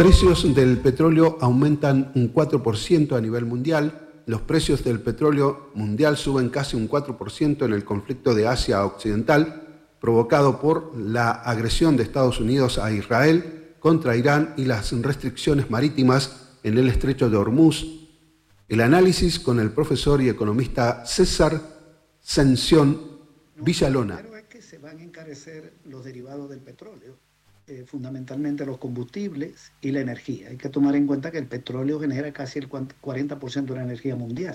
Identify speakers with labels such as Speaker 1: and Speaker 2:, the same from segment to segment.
Speaker 1: precios del petróleo aumentan un 4% a nivel mundial. Los precios del petróleo mundial suben casi un 4% en el conflicto de Asia Occidental, provocado por la agresión de Estados Unidos a Israel contra Irán y las restricciones marítimas en el estrecho de Hormuz. El análisis con el profesor y economista César Sención Villalona.
Speaker 2: Lo primero es que se van a encarecer los derivados del petróleo, fundamentalmente los combustibles y la energía. Hay que tomar en cuenta que el petróleo genera casi el 40% de la energía mundial.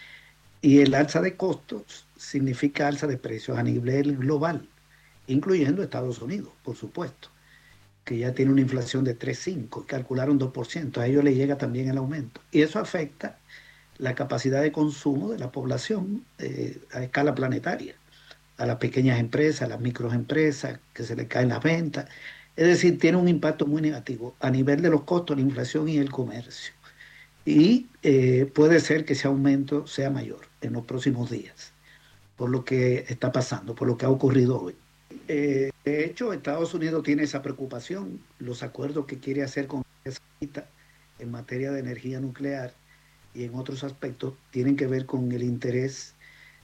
Speaker 2: Y el alza de costos significa alza de precios a nivel global, incluyendo Estados Unidos, por supuesto, que ya tiene una inflación de 3,5%, calcularon 2%, a ellos les llega también el aumento. Y eso afecta la capacidad de consumo de la población a escala planetaria, a las pequeñas empresas, a las microempresas, que se les caen las ventas. Es decir, tiene un impacto muy negativo a nivel de los costos, la inflación y el comercio. Y puede ser que ese aumento sea mayor en los próximos días, por lo que está pasando, por lo que ha ocurrido hoy. De hecho, Estados Unidos tiene esa preocupación. Los acuerdos que quiere hacer con Arabia Saudita en materia de energía nuclear y en otros aspectos tienen que ver con el interés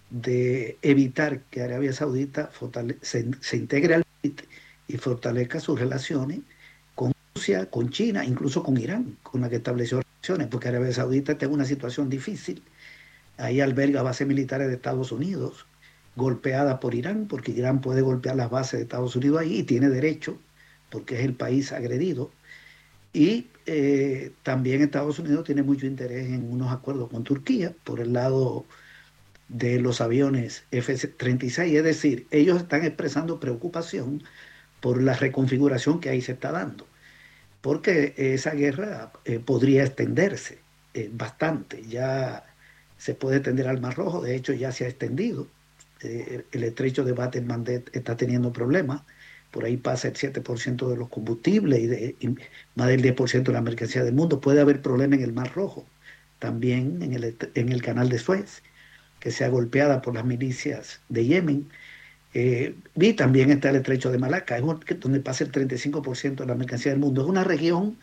Speaker 2: de evitar que Arabia Saudita se integre al BRIC y fortalezca sus relaciones con Rusia, con China, incluso con Irán, con la que estableció relaciones, porque Arabia Saudita está en una situación difícil. Ahí alberga bases militares de Estados Unidos, golpeada por Irán, porque Irán puede golpear las bases de Estados Unidos ahí y tiene derecho, porque es el país agredido. Y también Estados Unidos tiene mucho interés en unos acuerdos con Turquía por el lado de los aviones F-36, es decir, ellos están expresando preocupación por la reconfiguración que ahí se está dando, porque esa guerra podría extenderse bastante, ya se puede extender al Mar Rojo, de hecho ya se ha extendido, el estrecho de Bab el-Mandeb está teniendo problemas, por ahí pasa el 7% de los combustibles y más del 10% de la mercancía del mundo, puede haber problemas en el Mar Rojo, también en el canal de Suez, que sea golpeada por las milicias de Yemen. Y también está el estrecho de Malaca, donde pasa el 35% de la mercancía del mundo. Es una región,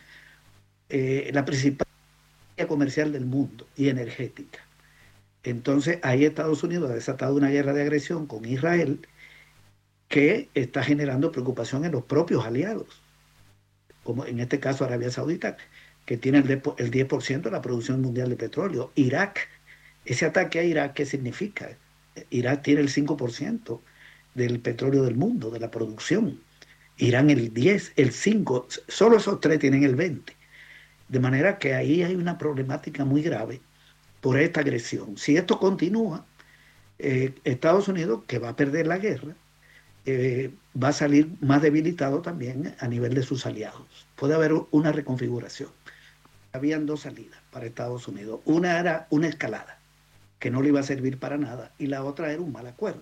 Speaker 2: la principal comercial del mundo y energética. Entonces, ahí Estados Unidos ha desatado una guerra de agresión con Israel que está generando preocupación en los propios aliados, como en este caso Arabia Saudita, que tiene el 10% de la producción mundial de petróleo. Irak, ese ataque a Irak, ¿qué significa? Irak tiene el 5% del petróleo del mundo, de la producción. Irán el 10, el 5, solo esos tres tienen el 20. De manera que ahí hay una problemática muy grave por esta agresión. Si esto continúa, Estados Unidos, que va a perder la guerra, va a salir más debilitado también a nivel de sus aliados. Puede haber una reconfiguración. Habían dos salidas para Estados Unidos. Una era una escalada, que no le iba a servir para nada, y la otra era un mal acuerdo.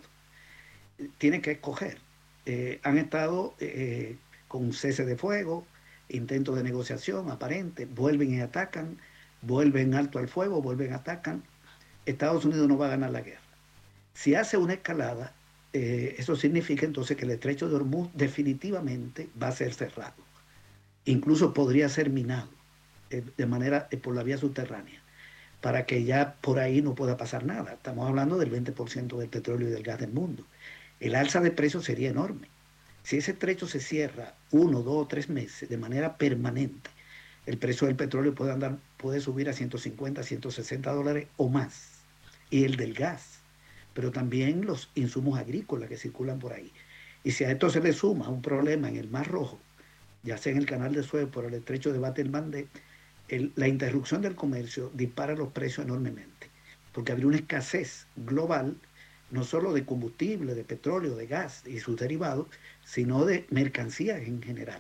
Speaker 2: Tiene que escoger. Han estado con un cese de fuego, intentos de negociación aparente, vuelven y atacan, vuelven alto al fuego, vuelven, atacan. Estados Unidos no va a ganar la guerra. Si hace una escalada, eso significa entonces que el estrecho de Hormuz definitivamente va a ser cerrado. Incluso podría ser minado de manera por la vía subterránea, para que ya por ahí no pueda pasar nada. Estamos hablando del 20% del petróleo y del gas del mundo. El alza de precios sería enorme. Si ese estrecho se cierra 1, 2 o 3 meses de manera permanente, el precio del petróleo puede subir a 150, 160 dólares o más. Y el del gas, pero también los insumos agrícolas que circulan por ahí. Y si a esto se le suma un problema en el Mar Rojo, ya sea en el canal de Suez por el estrecho de Bab el-Mandeb, la interrupción del comercio dispara los precios enormemente, porque habría una escasez global, no solo de combustible, de petróleo, de gas y sus derivados, sino de mercancías en general.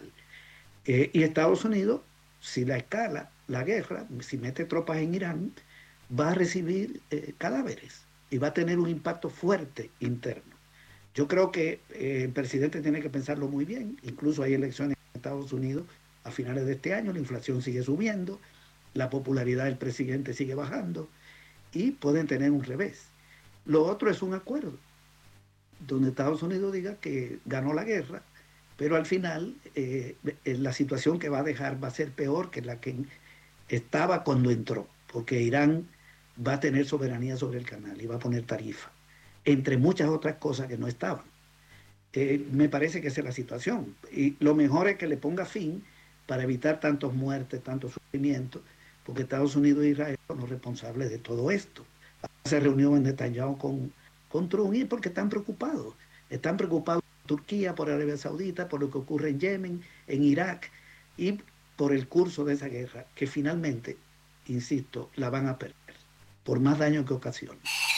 Speaker 2: Y Estados Unidos, si la escala, la guerra, si mete tropas en Irán, va a recibir cadáveres y va a tener un impacto fuerte interno. Yo creo que el presidente tiene que pensarlo muy bien, incluso hay elecciones en Estados Unidos a finales de este año, la inflación sigue subiendo, la popularidad del presidente sigue bajando y pueden tener un revés. Lo otro es un acuerdo, donde Estados Unidos diga que ganó la guerra, pero al final la situación que va a dejar va a ser peor que la que estaba cuando entró, porque Irán va a tener soberanía sobre el canal y va a poner tarifa, entre muchas otras cosas que no estaban. Me parece que esa es la situación. Y lo mejor es que le ponga fin para evitar tantos muertes, tantos sufrimientos, porque Estados Unidos e Israel son los responsables de todo esto. Se reunió en Netanyahu con Trump y porque están preocupados. Están preocupados por Turquía, por Arabia Saudita, por lo que ocurre en Yemen, en Irak y por el curso de esa guerra, que finalmente, insisto, la van a perder, por más daño que ocasione.